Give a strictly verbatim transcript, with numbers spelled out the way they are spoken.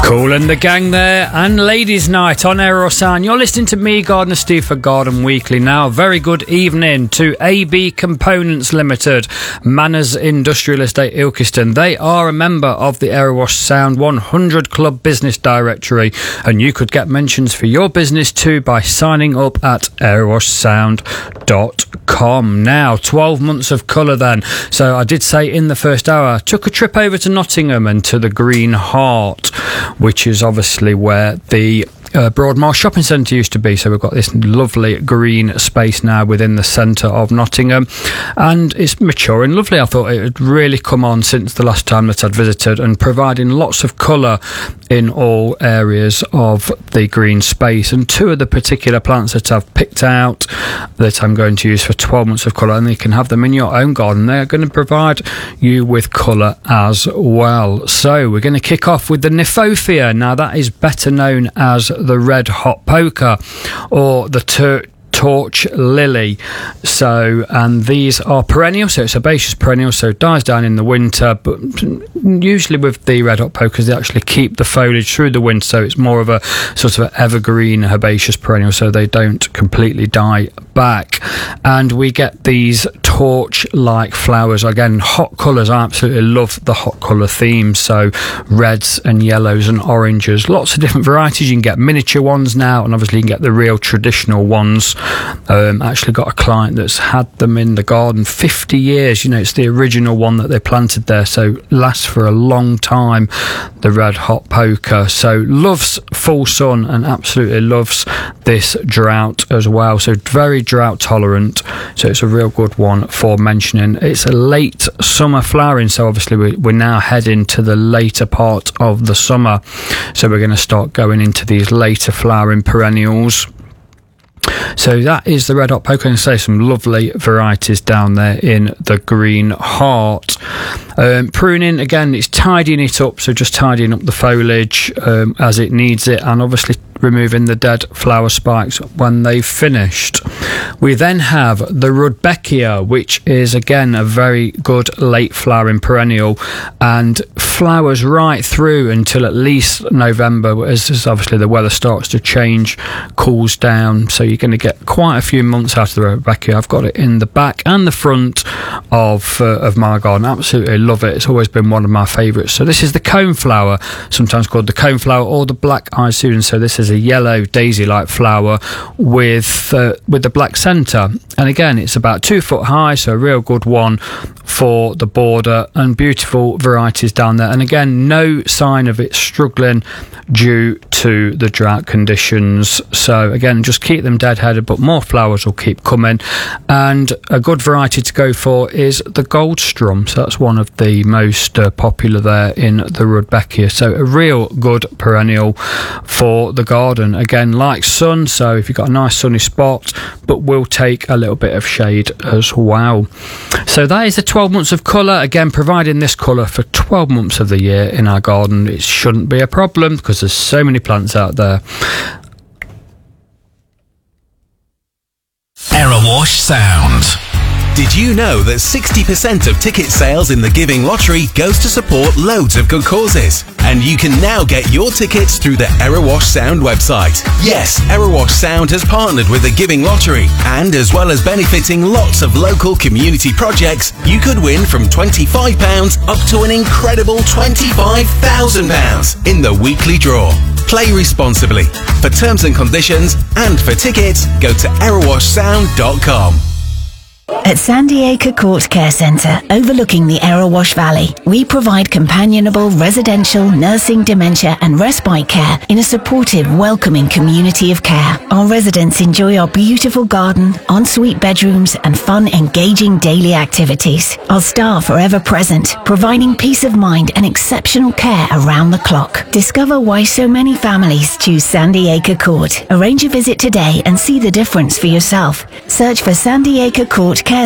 Kool and the gang there, and Ladies Night on Eros Sound. You're listening to me, Gardener Steve, for Garden Weekly now. Very good evening to A B Components Limited, Manners Industrial Estate, Ilkeston. They are a member of the Eros Sound one hundred Club Business Directory, and you could get mentions for your business too by signing up at eros sound dot com. Now, twelve months of colour then. So I did say in the first hour, I took a trip over to Nottingham and to the Green Heart, which is obviously where the Uh, Broadmoor Shopping Centre used to be. So we've got this lovely green space now within the centre of Nottingham, and it's mature and lovely. I thought it had really come on since the last time that I'd visited, and providing lots of colour in all areas of the green space. And two of the particular plants that I've picked out that I'm going to use for twelve months of colour, and you can have them in your own garden, they're going to provide you with colour as well. So we're going to kick off with the Kniphofia. Now that is better known as the red hot poker, or the tur- torch lily. So, and these are perennial, so it's herbaceous perennial, so it dies down in the winter, but usually with the red hot pokers they actually keep the foliage through the winter, so it's more of a sort of an evergreen herbaceous perennial, so they don't completely die back. And we get these torch like flowers, again hot colours. I absolutely love the hot colour theme, so reds and yellows and oranges, lots of different varieties. You can get miniature ones now, and obviously you can get the real traditional ones. Um, I actually got a client that's had them in the garden fifty years. You know, it's the original one that they planted there, so lasts for a long time, the red hot poker. So loves full sun and absolutely loves this drought as well, so very drought tolerant, so it's a real good one for mentioning. It's a late summer flowering, so obviously we, we're now heading to the later part of the summer, so we're going to start going into these later flowering perennials. So that is the red hot poker, and say some lovely varieties down there in the Green Heart. Um, pruning, again, it's tidying it up, so just tidying up the foliage um, as it needs it, and obviously removing the dead flower spikes when they've finished. We then have the Rudbeckia, which is again a very good late flowering perennial, and flowers right through until at least November, as, as obviously the weather starts to change, cools down, so you're going to get quite a few months out of the Rudbeckia. I've got it in the back and the front of, uh, of my garden. Absolutely love it. It's always been one of my favourites. So this is the coneflower, sometimes called the coneflower or the black-eyed Susan. So this is a yellow daisy-like flower with uh, with the black centre, and again it's about two foot high, so a real good one for the border, and beautiful varieties down there. And again, no sign of it struggling due to the drought conditions, so again just keep them dead-headed, but more flowers will keep coming. And a good variety to go for is the Goldstrum, so that's one of the most uh, popular there in the Rudbeckia, so a real good perennial for the garden. Again, like sun, so if you've got a nice sunny spot, but will take a little bit of shade as well. So that is the twelve months of colour. Again, providing this colour for twelve months of the year in our garden, it shouldn't be a problem because there's so many plants out there. Erewash Sound. Did you know that sixty percent of ticket sales in the Giving Lottery goes to support loads of good causes? And you can now get your tickets through the Erewash Sound website. Yes, Erewash Sound has partnered with the Giving Lottery, and as well as benefiting lots of local community projects, you could win from twenty-five pounds up to an incredible twenty-five thousand pounds in the weekly draw. Play responsibly. For terms and conditions and for tickets, go to erewash sound dot com. At Sandy Acre Court Care Centre, overlooking the Erewash Valley, we provide companionable residential, nursing, dementia and respite care in a supportive, welcoming community of care. Our residents enjoy our beautiful garden, ensuite bedrooms and fun, engaging daily activities. Our staff are ever present, providing peace of mind and exceptional care around the clock. Discover why so many families choose Sandy Acre Court. Arrange a visit today and see the difference for yourself. Search for Sandy Acre Court Care